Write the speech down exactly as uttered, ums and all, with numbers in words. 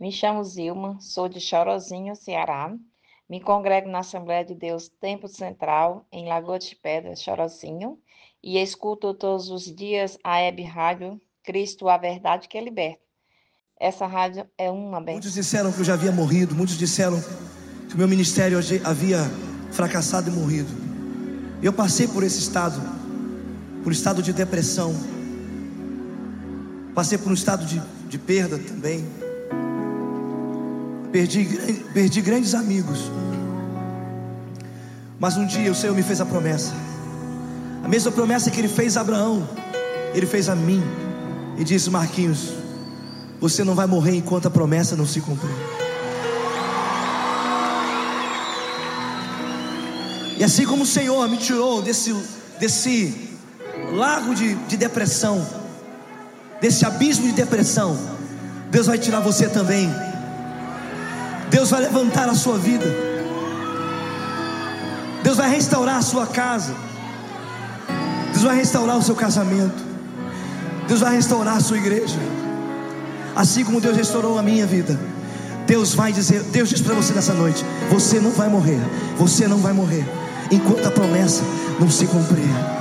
Me chamo Zilma, sou de Chorozinho, Ceará. Me congrego na Assembleia de Deus Tempo Central, em Lagoa de Pedras, Chorozinho, e escuto todos os dias a web rádio Cristo, a Verdade que Liberta. Essa rádio é uma Muitos bênção. disseram que eu já havia morrido, muitos disseram que o meu ministério havia fracassado e morrido. Eu passei por esse estado, por um estado de depressão, passei por um estado de, de perda também. Perdi, perdi grandes amigos. Mas um dia o Senhor me fez a promessa, a mesma promessa que Ele fez a Abraão, Ele fez a mim. E disse: Marquinhos, você não vai morrer enquanto a promessa não se cumprir. E assim como o Senhor me tirou desse, desse lago de, de depressão, desse abismo de depressão, Deus vai tirar você também. Deus vai levantar a sua vida. Deus vai restaurar a sua casa. Deus vai restaurar o seu casamento. Deus vai restaurar a sua igreja. Assim como Deus restaurou a minha vida, Deus vai dizer, Deus diz para você nessa noite: você não vai morrer, você não vai morrer enquanto a promessa não se cumprir.